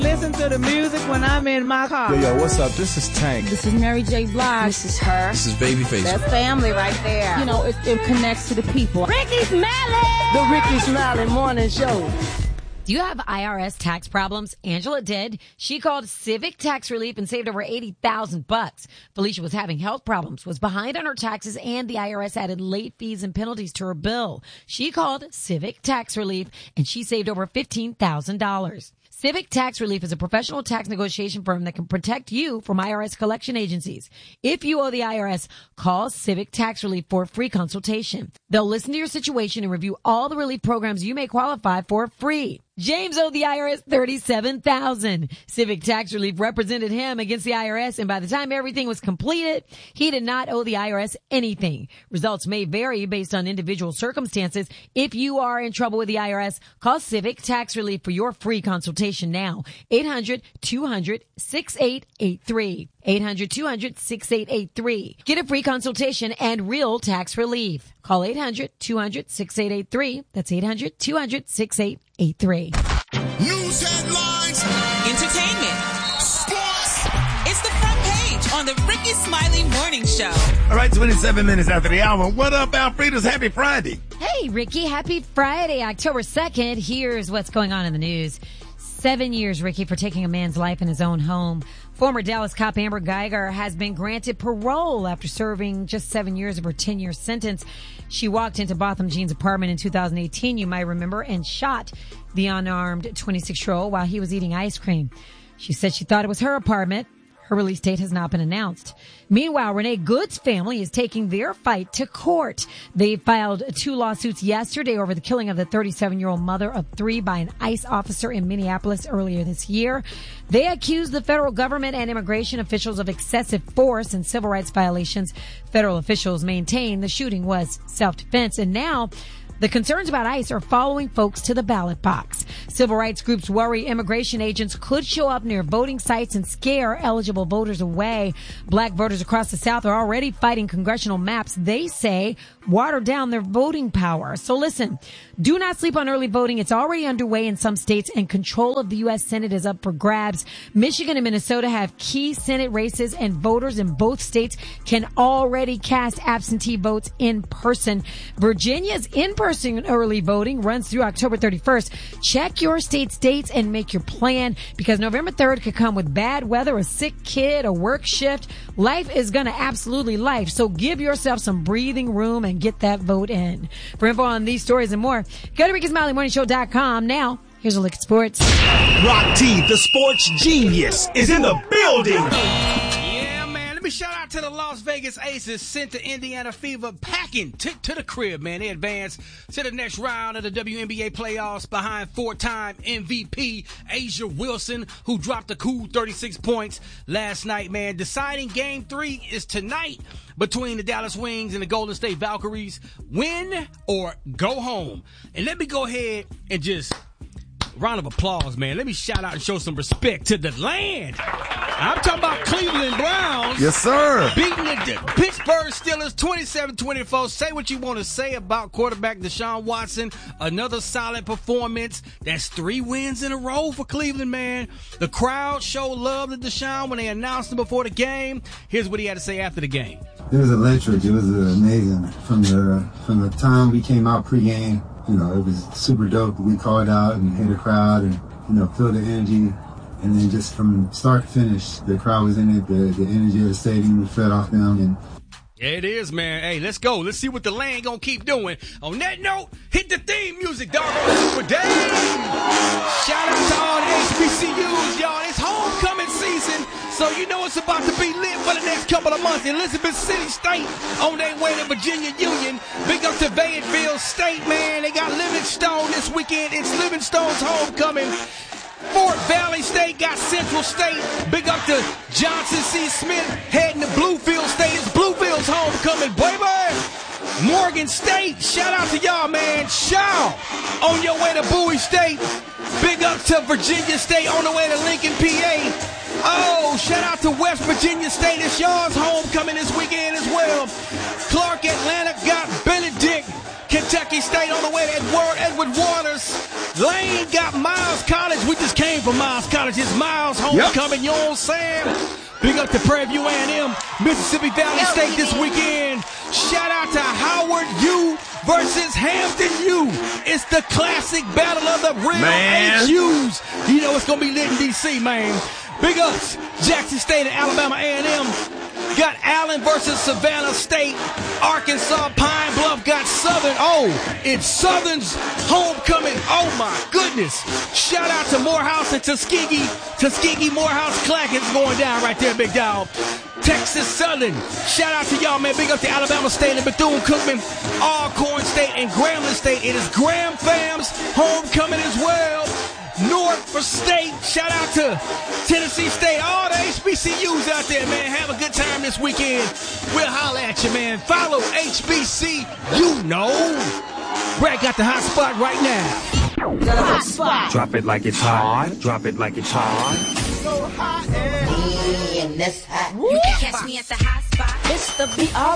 Listen to the music when I'm in my car. Yo, what's up? This is Tank. This is Mary J. Blige. This is her. This is Babyface. That's family right there. You know, it connects to the people. Ricky Smiley! The Ricky Smiley Morning Show. Do you have IRS tax problems? Angela did. She called Civic Tax Relief and saved over $80,000. Felicia was having health problems, was behind on her taxes, and the IRS added late fees and penalties to her bill. She called Civic Tax Relief and she saved over $15,000. Civic Tax Relief is a professional tax negotiation firm that can protect you from IRS collection agencies. If you owe the IRS, call Civic Tax Relief for a free consultation. They'll listen to your situation and review all the relief programs you may qualify for free. James owed the IRS $37,000. Civic Tax Relief represented him against the IRS, and by the time everything was completed, he did not owe the IRS anything. Results may vary based on individual circumstances. If you are in trouble with the IRS, call Civic Tax Relief for your free consultation now. 800-200-6883. 800-200-6883. Get a free consultation and real tax relief. Call 800-200-6883. That's 800-200-6883. News headlines. Entertainment. Sports. It's the front page on the Ricky Smiley Morning Show. All right, 27 minutes after the hour. What up, Alfreda's? Happy Friday. Hey, Ricky. Happy Friday, October 2nd. Here's what's going on in the news. 7 years, Ricky, for taking a man's life in his own home. Former Dallas cop Amber Geiger has been granted parole after serving just 7 years of her 10-year sentence. She walked into Botham Jean's apartment in 2018, you might remember, and shot the unarmed 26-year-old while he was eating ice cream. She said she thought it was her apartment. Her release date has not been announced. Meanwhile, Renee Good's family is taking their fight to court. They filed 2 lawsuits yesterday over the killing of the 37-year-old mother of 3 by an ICE officer in Minneapolis earlier this year. They accuse the federal government and immigration officials of excessive force and civil rights violations. Federal officials maintain the shooting was self-defense, and now the concerns about ICE are following folks to the ballot box. Civil rights groups worry immigration agents could show up near voting sites and scare eligible voters away. Black voters across the South are already fighting congressional maps they say water down their voting power. So listen, do not sleep on early voting. It's already underway in some states, and control of the U.S. Senate is up for grabs. Michigan and Minnesota have key Senate races, and voters in both states can already cast absentee votes in person. Virginia's in-person early voting runs through October 31st. Check your state's dates and make your plan, because November 3rd could come with bad weather, a sick kid, a work shift. Life is going to absolutely life. So give yourself some breathing room and get that vote in. For info on these stories and more, go to RickySmileyMorningShow.com. Now, here's a look at sports. Rock T, the sports genius, is in the building. Let me shout out to the Las Vegas Aces, sent the Indiana Fever packing to the crib, man. They advanced to the next round of the WNBA playoffs behind 4-time MVP Asia Wilson, who dropped a cool 36 points last night, man. Deciding Game 3 is tonight between the Dallas Wings and the Golden State Valkyries. Win or go home. And let me go ahead and just round of applause, man. Let me shout out and show some respect to the land. I'm talking about Cleveland Browns. Yes, sir. Beating the Pittsburgh Steelers 27-24. Say what you want to say about quarterback Deshaun Watson. Another solid performance. That's 3 wins in a row for Cleveland, man. The crowd showed love to Deshaun when they announced him before the game. Here's what he had to say after the game. It was electric. It was amazing. From the time we came out pregame, you know, it was super dope. We called out and hit the crowd and, you know, feel the energy. And then just from start to finish, the crowd was in it. The energy of the stadium was fed off them. And yeah, it is, man. Hey, let's go. Let's see what the land gonna keep doing. On that note, hit the theme music, dog. For Dave. Shout out to all the HBCUs, y'all. It's homecoming season, so you know it's about to be lit for the next couple of months. Elizabeth City State on their way to Virginia Union. Big up to Fayetteville State, man. They got Livingstone this weekend. It's Livingstone's homecoming. Fort Valley State got Central State. Big up to Johnson C. Smith heading to Bluefield State. It's Bluefield's homecoming, baby. Morgan State, shout out to y'all, man. Shaw on your way to Bowie State. Big Big up to Virginia State on the way to Lincoln, PA. Oh, shout out to West Virginia State. It's y'all's homecoming this weekend as well. Clark Atlanta got Benedict. Kentucky State on the way to Edward Waters. Lane got Miles College. We just came from Miles College. It's Miles homecoming, you know what I'm saying? Big up to Prairie View A&M, Mississippi Valley State this weekend. Shout out to Howard U versus Hampton U. It's the classic battle of the real HUs. You know it's going to be lit in D.C., man. Big ups, Jackson State and Alabama A&M. Got Allen versus Savannah State. Arkansas Pine Bluff got Southern. Oh, it's Southern's homecoming. Oh, my goodness. Shout out to Morehouse and Tuskegee. Tuskegee Morehouse Clacket's going down right there, big dog. Texas Southern. Shout out to y'all, man. Big up to Alabama State and Bethune-Cookman, Alcorn State and Grambling State. It is Graham Fam's homecoming as well. North for State. Shout out to Tennessee State. All the HBCUs out there, man. Have a good time this weekend. We'll holler at you, man. Follow HBC, you know. Brad got the hot spot right now. The hot spot. Drop it like it's hot. Drop it like it's hot. So hot and that's hot. You can catch me at the hot spot. It's the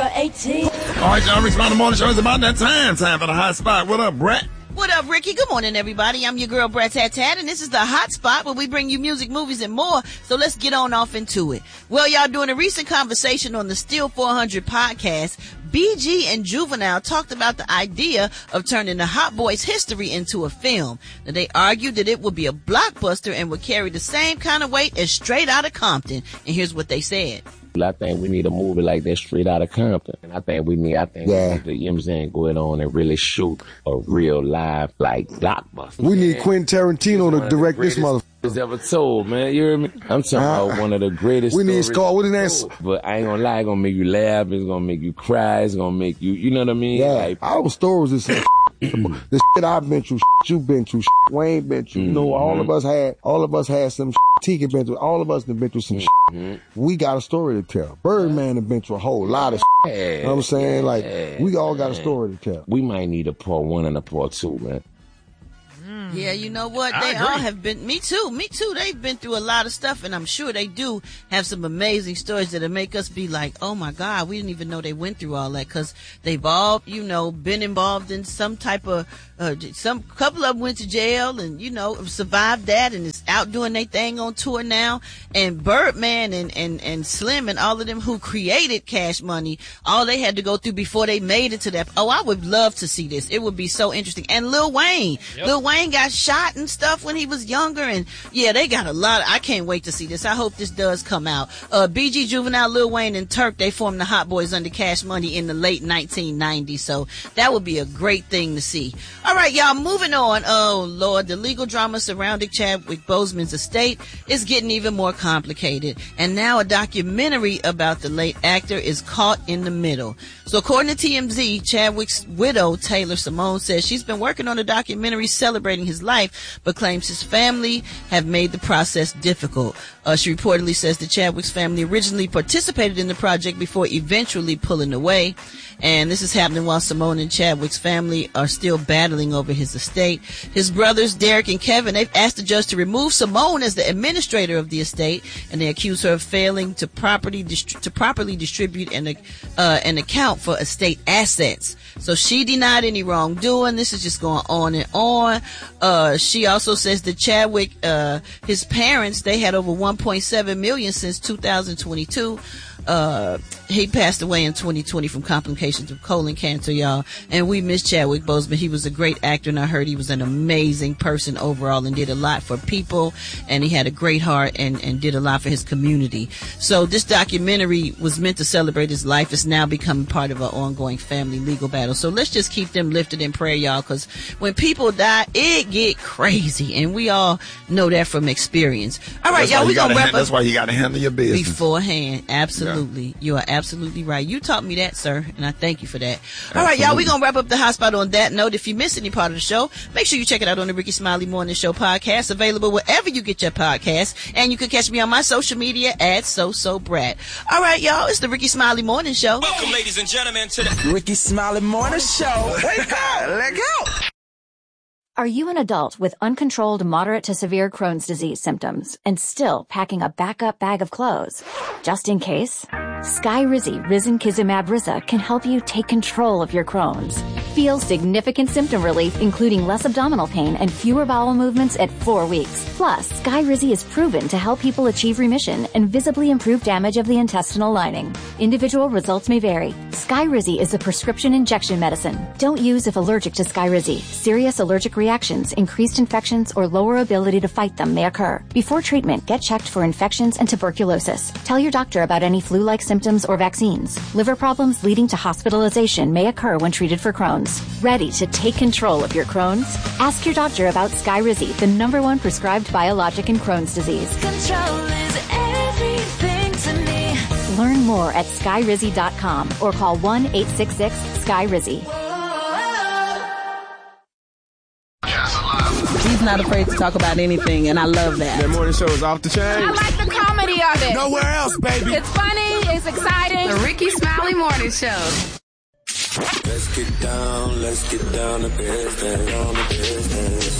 BR18. All right, y'all. Rick Smiley Morning Show is about that time. Time for the hot spot. What up, Brett? What up, Ricky? Good morning, everybody. I'm your girl, Brat Tat Tat, and this is the Hot Spot where we bring you music, movies, and more. So let's get on off into it. Well, y'all, during a recent conversation on the Still 400 podcast, BG and Juvenile talked about the idea of turning the Hot Boys history into a film. Now, they argued that it would be a blockbuster and would carry the same kind of weight as Straight Outta Compton. And here's what they said. I think we need a movie like that Straight Outta Compton. And I think we need to, you know what I'm saying, go ahead on and really shoot a real live, like, blockbuster. We need Quentin Tarantino to direct this motherfucker. Ever told, man. You hear me? I'm talking about one of the greatest. We need Scar. What is that? But I ain't gonna lie, it's gonna make you laugh. It's gonna make you cry. It's gonna make you, you know what I mean? Yeah. Like, our stories is the shit I've been through, you've been through, Wayne been through. You know, all of us had some Tiki been through. All of us have been through some shit. We got a story to tell. Birdman have been through a whole lot of shit. You know what I'm saying? Like, we all got a story to tell. We might need a part 1 and a part 2, man. Yeah, you know what? They all have been, me too. They've been through a lot of stuff, and I'm sure they do have some amazing stories that'll make us be like, oh my God, we didn't even know they went through all that, because they've all, you know, been involved in some type of, couple of them went to jail and, you know, survived that and is out doing their thing on tour now. And Birdman and Slim and all of them who created Cash Money, all they had to go through before they made it to that. Oh, I would love to see this. It would be so interesting. And Lil Wayne. Lil Wayne got shot and stuff when he was younger, and yeah, they got a lot. I can't wait to see this. I hope this does come out. BG, Juvenile, Lil Wayne, and Turk, they formed the Hot Boys under Cash Money in the late 1990s, so that would be a great thing to see. All right, y'all, moving on. Oh, Lord, the legal drama surrounding Chadwick Boseman's estate is getting even more complicated, and now a documentary about the late actor is caught in the middle. So according to TMZ, Chadwick's widow, Taylor Simone, says she's been working on a documentary celebrating his life, but claims his family have made the process difficult. She reportedly says that Chadwick's family originally participated in the project before eventually pulling away. And this is happening while Simone and Chadwick's family are still battling over his estate. His brothers, Derek and Kevin, they've asked the judge to remove Simone as the administrator of the estate, and they accuse her of failing to properly distribute and account for estate assets. So she denied any wrongdoing. This is just going on and on. She also says that Chadwick, his parents, they had over $1.7 million since 2022. He passed away in 2020 from complications of colon cancer, y'all. And we miss Chadwick Boseman. He was a great actor, and I heard he was an amazing person overall and did a lot for people. And he had a great heart and did a lot for his community. So this documentary was meant to celebrate his life. It's now becoming part of an ongoing family legal battle. So let's just keep them lifted in prayer, y'all, because when people die, it get crazy. And we all know that from experience. All right, y'all, we're going to wrap up. That's why you got to handle your business beforehand. Absolutely. Yeah. You are absolutely right. You taught me that, sir, and I thank you for that. All right, y'all, we're going to wrap up the hot spot on that note. If you missed any part of the show, make sure you check it out on the Ricky Smiley Morning Show podcast, available wherever you get your podcasts. And you can catch me on my social media at SoSoBrat. All right, y'all, it's the Ricky Smiley Morning Show. Welcome, ladies and gentlemen, to the Ricky Smiley Morning Show. Wake up! Let go! Are you an adult with uncontrolled moderate to severe Crohn's disease symptoms and still packing a backup bag of clothes? Just in case? Skyrizi Risankizumab Riza can help you take control of your Crohn's. Feel significant symptom relief, including less abdominal pain and fewer bowel movements at 4 weeks. Plus, Skyrizi is proven to help people achieve remission and visibly improve damage of the intestinal lining. Individual results may vary. Skyrizi is a prescription injection medicine. Don't use if allergic to Skyrizi. Serious allergic reactions, increased infections, or lower ability to fight them may occur. Before treatment, get checked for infections and tuberculosis. Tell your doctor about any flu-like symptoms or vaccines. Liver problems leading to hospitalization may occur when treated for Crohn's. Ready to take control of your Crohn's? Ask your doctor about Skyrizi, the #1 prescribed biologic in Crohn's disease. Control is everything to me. Learn more at skyrizi.com or call 1-866-SKYRIZI. He's not afraid to talk about anything, and I love that. That morning show is off the chain. I like the comedy of it. Nowhere else, baby. It's funny. It's exciting. The Ricky Smiley Morning Show. Let's get down to business.